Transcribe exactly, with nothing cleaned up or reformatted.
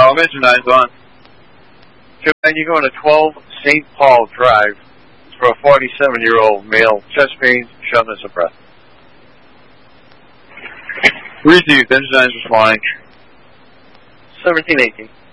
Bravo, engine nine's on. And you're going to twelve Saint Paul Drive for a forty-seven-year-old male, chest pains, shortness of breath. Received, engine nine's responding. seventeen eighteen.